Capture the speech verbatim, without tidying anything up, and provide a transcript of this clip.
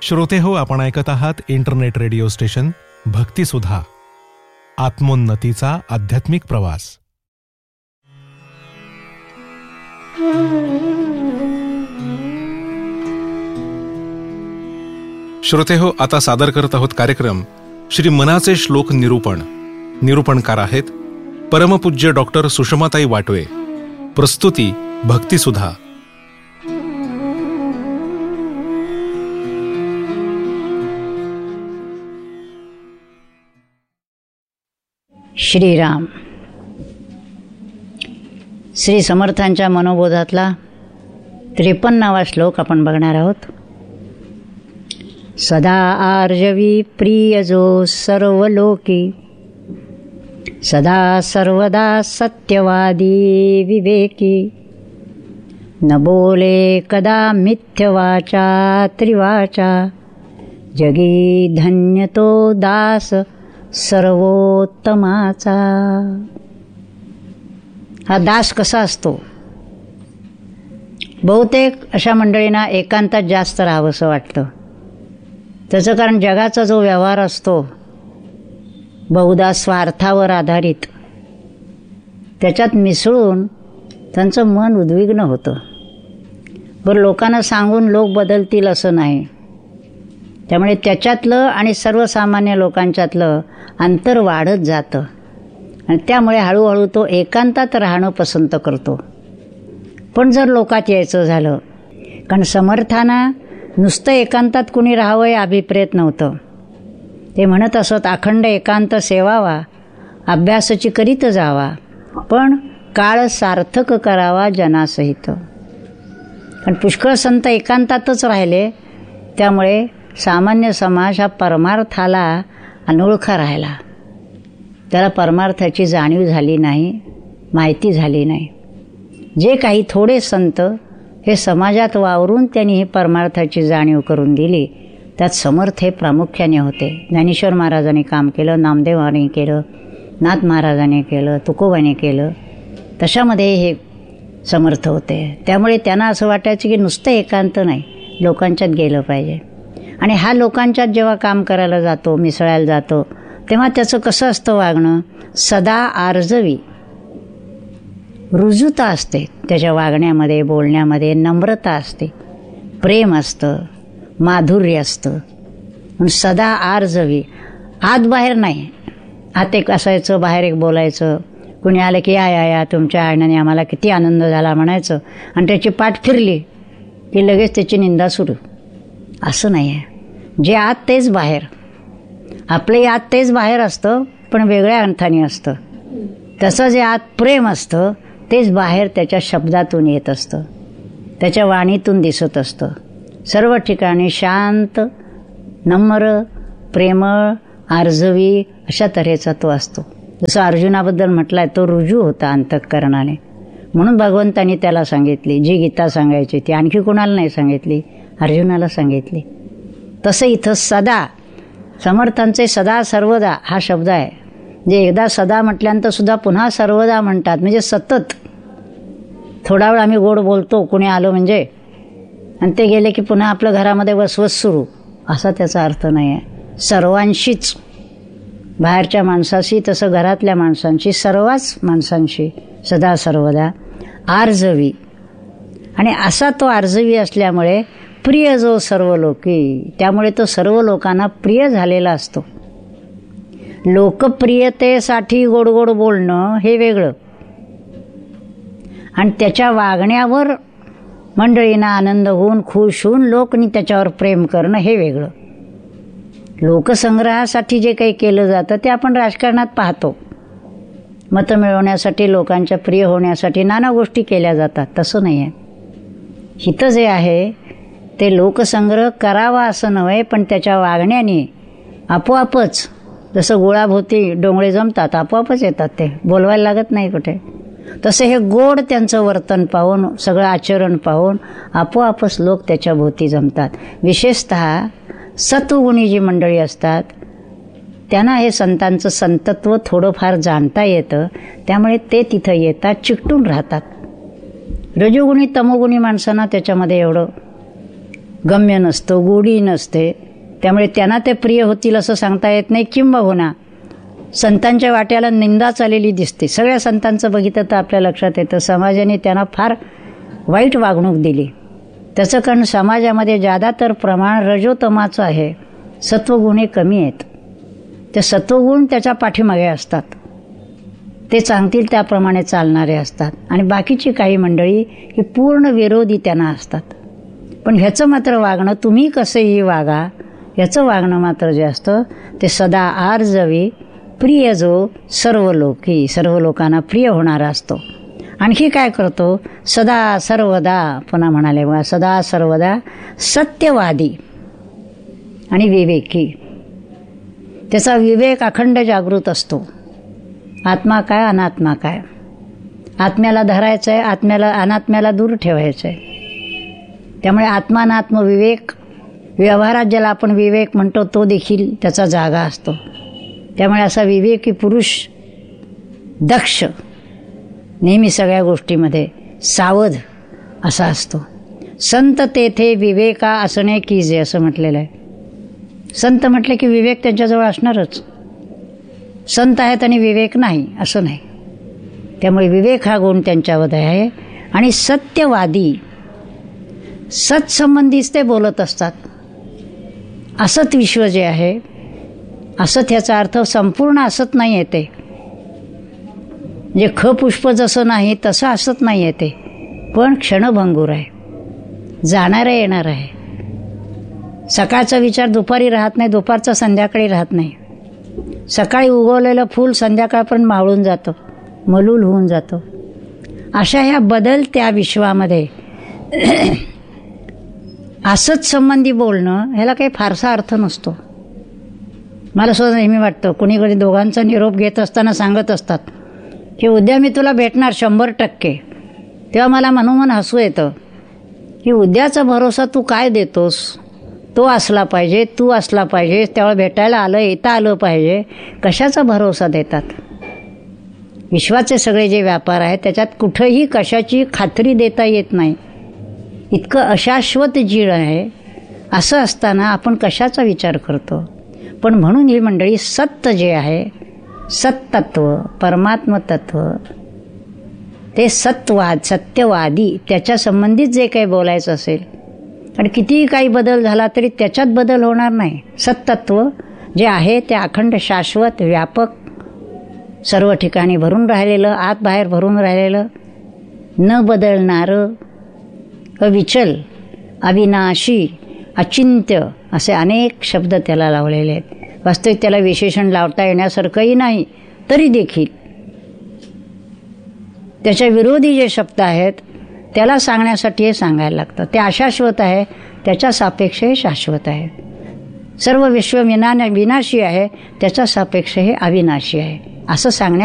श्रोते हो, आपण ऐकत आहात इंटरनेट रेडिओ स्टेशन भक्तिसुधा, आत्मोन्नतीचा आध्यात्मिक प्रवास. श्रोते हो, आता सादर करत आहोत कार्यक्रम श्री मनाचे श्लोक निरूपण. निरूपणकार आहेत परमपूज्य डॉक्टर सुषमाताई वाटवे. प्रस्तुती भक्तिसुधा. श्रीराम. श्री समर्थांच्या मनोबोधातला त्रेपन्नावा श्लोक आपण बघणार आहोत. सदा आर्जवी प्रिय जो सर्वलोकी, सदा सर्वदा सत्यवादी विवेकी, न बोले कदा मिथ्यवाचा त्रिवाचा, जगी धन्य तो दास सर्वोत्तमाचा. हा दास कसा असतो? बहुतेक अशा मंडळींना एकांतात जास्त राहावंसं वाटतं. त्याचं कारण जगाचा जो व्यवहार असतो बहुधा स्वार्थावर आधारित, त्याच्यात मिसळून त्यांचं मन उद्विग्न होतं. बरं, लोकांना सांगून लोक बदलतील असं नाही. त्यामुळे त्याच्यातलं आणि सर्वसामान्य लोकांच्यातलं अंतर वाढत जातं आणि त्यामुळे हळूहळू तो एकांतात राहणं पसंत करतो. पण जर लोकात यायचं झालं, कारण समर्थांना नुसतं एकांतात कुणी राहावं हे अभिप्रेत नव्हतं. ते म्हणत असत, अखंड एकांत सेवावा, अभ्यासाची करीत जावा, पण काळ सार्थक करावा जनासहित. कारण पुष्कळ संत एकांतातच राहिले, त्यामुळे सामान्य समाज हा परमार्थाला अनोळखा राहिला. त्याला परमार्थाची जाणीव झाली नाही, माहिती झाली नाही. जे काही थोडे संत हे समाजात वावरून त्यांनी ही परमार्थाची जाणीव करून दिली, त्यात समर्थ हे प्रामुख्याने होते. ज्ञानेश्वर महाराजांनी काम केलं, नामदेवाने केलं, नाथ महाराजांनी केलं, तुकोबाने केलं, तशामध्ये हे समर्थ होते. त्यामुळे त्यांना असं वाटायचं की नुसतं एकांत नाही, लोकांच्यात गेलं पाहिजे. आणि हा लोकांच्यात जेव्हा काम करायला जातो, मिसळायला जातो, तेव्हा त्याचं कसं असतं वागणं? सदा आर्जवी, रुजुता असते त्याच्या वागण्यामध्ये, बोलण्यामध्ये नम्रता असते, प्रेम असतं, माधुर्य असतं. म्हणून सदा आर्जवी, आत बाहेर नाही. आत एक असायचं, बाहेर एक बोलायचं. कुणी आलं की या या या तुमच्या आण्याने आम्हाला किती आनंद झाला म्हणायचं, आणि त्याची पाठ फिरली की लगेच त्याची निंदा सुरू. असं नाही आहे. जे आत तेच बाहेर. आपले आत तेच बाहेर असतं, पण वेगळ्या अर्थाने असतं. तसं जे आत प्रेम असतं तेच बाहेर त्याच्या शब्दातून येत असतं, त्याच्या वाणीतून दिसत असतं. सर्व ठिकाणी शांत, नम्र, प्रेमळ, आर्जवी अशा तऱ्हेचा तो असतो. जसं अर्जुनाबद्दल म्हटलं आहे, तो रुजू होता अंतःकरणाने. म्हणून भगवंतांनी त्याला सांगितली जी गीता सांगायची ती. आणखी कोणाला नाही सांगितली, अर्जुनाला सांगितली. तसं इथं सदा, समर्थांचे सदा सर्वदा हा शब्द आहे. जे एकदा सदा म्हटल्यानंतर सुद्धा पुन्हा सर्वदा म्हणतात, म्हणजे सतत. थोडा वेळ आम्ही गोड बोलतो कुणी आलो म्हणजे, आणि ते गेले की पुन्हा आपलं घरामध्ये वसवस सुरू, असा त्याचा अर्थ नाही आहे. सर्वांशीच, बाहेरच्या माणसाशी तसं घरातल्या माणसांशी, सर्वच माणसांशी सदा सर्वदा आर्जवी. आणि असा तो आर्जवी असल्यामुळे प्रिय जो सर्व लोकी, त्यामुळे तो सर्व लोकांना प्रिय झालेला असतो. लोकप्रियतेसाठी गोड गोड बोलणं हे वेगळं, आणि त्याच्या वागण्यावर मंडळींना आनंद होऊन, खुश होऊन लोकनी त्याच्यावर प्रेम करणं हे वेगळं. लोकसंग्रहासाठी जे काही केलं जातं ते आपण राजकारणात पाहतो. मतं मिळवण्यासाठी, लोकांच्या प्रिय होण्यासाठी नाना गोष्टी केल्या जातात. तसं नाही आहे. हिथं जे आहे ते लोकसंग्रह करावा असं नव्हे, पण त्याच्या वागण्याने आपोआपच, जसं गुळाभोवती डोंगळे जमतात, आपोआपच येतात. ते बोलवायला लागत नाही कुठे. तसे हे गोड त्यांचं वर्तन पाहून, सगळं आचरण पाहून आपोआपच लोक त्याच्या भोवती जमतात. विशेषतः सत्वगुणी जी मंडळी असतात त्यांना हे संतांचं संतत्व थोडंफार जाणता येतं, त्यामुळे ते तिथं येतात, चिकटून राहतात. रजोगुणी तमोगुणी माणसांना त्याच्यामध्ये एवढं गम्य नसतं, गोडी नसते. त्यामुळे त्यांना ते प्रिय होतील असं सांगता येत नाही. किंबहुना संतांच्या वाट्याला निंदा चाललेली दिसते. सगळ्या संतांचं बघितलं तर आपल्या लक्षात येतं समाजाने त्यांना फार वाईट वागणूक दिली. त्याचं कारण समाजामध्ये जादातर प्रमाण रजोतमाचं आहे, सत्वगुण हे कमी आहेत. ते सत्वगुण त्याच्या पाठीमागे असतात, ते सांगतील त्याप्रमाणे चालणारे असतात. आणि बाकीची काही मंडळी ही पूर्ण विरोधी त्यांना असतात. पण ह्याचं मात्र वागणं, तुम्ही कसंही वागा, ह्याचं वागणं मात्र जे असतं ते सदा आर्जवी प्रिय, जो सर्व लोकी सर्व लोकांना प्रिय होणारा असतो. आणखी काय करतो, सदा सर्वदा, पुन्हा म्हणाले बघा, सदा सर्वदा सत्यवादी आणि विवेकी. त्याचा विवेक अखंड जागृत असतो. आत्मा काय, अनात्मा काय, आत्म्याला धरायचं आहे, आत्म्याला अनात्म्याला दूर ठेवायचं आहे. त्यामुळे आत्मानात्म विवेक, व्यवहारात ज्याला आपण विवेक म्हणतो तो देखील त्याचा जागा असतो. त्यामुळे असा विवेकी पुरुष दक्ष, नेहमी सगळ्या गोष्टीमध्ये सावध असा असतो. संत तेथे विवेका असणे कीजे असं म्हटलेलं आहे. संत म्हटले की विवेक त्यांच्याजवळ असणारच. संत आहेत आणि विवेक नाही असं नाही. त्यामुळे विवेक हा गुण त्यांच्यामध्ये आहे. आणि सत्यवादी, सत्संबंधीच ते बोलत असतात. असत विश्व जे आहे, असत ह्याचा अर्थ संपूर्ण असत नाही येते. जे ख पुष्प जसं नाही तसं असत नाही येते, पण क्षणभंगूर आहे, जाणारं येणार आहे. सकाळचा विचार दुपारी राहत नाही, दुपारचा संध्याकाळी राहत नाही. सकाळी उगवलेलं फूल संध्याकाळपर्यंत मावळून जातं, मलूल होऊन जातं. अशा ह्या बदलत्या विश्वामध्ये असत संबंधी बोलणं ह्याला काही फारसा अर्थ नसतो. मला सुद्धा नेहमी वाटतं, कुणी कधी दोघांचा निरोप घेत असताना सांगत असतात की उद्या मी तुला भेटणार शंभर टक्के, तेव्हा मला मनोमन हसू येतं की उद्याचा भरोसा तू काय देतोस. तो असला पाहिजे, तू असला पाहिजे, त्यावेळेला भेटायला आलं, येता आलं पाहिजे. कशाचा भरोसा देतात. विश्वाचे सगळे जे व्यापार आहेत त्याच्यात कुठंही कशाची खात्री देता येत नाही. इतकं अशाश्वत जीळ आहे. असं असताना आपण कशाचा विचार करतो. पण म्हणून ही मंडळी सत्य जे आहे, सत्तत्व, परमात्मतत्व, ते सत्वाद, सत्यवादी, त्याच्या संबंधित जे काही बोलायचं असेल, आणि कितीही काही बदल झाला तरी त्याच्यात बदल होणार नाही. सत्तत्व जे आहे ते अखंड, शाश्वत, व्यापक, सर्व ठिकाणी भरून राहिलेलं, आत बाहेर भरून राहिलेलं, न बदलणारं, अविचल, अविनाशी, अचिंत्य असे अनेक शब्द त्याला लावलेले आहेत. वास्तविक त्याला विशेषण लावता येण्यासारखंही नाही, तरी देखील त्याच्या विरोधी जे शब्द आहेत त्याला सांगण्यासाठी हे सांगायला लागतं. ते अशाश्वत आहे, त्याच्या सापेक्ष हे शाश्वत आहे. सर्व विश्व विना विनाशी आहे, त्याच्या सापेक्ष हे अविनाशी आहे असं सांगण्या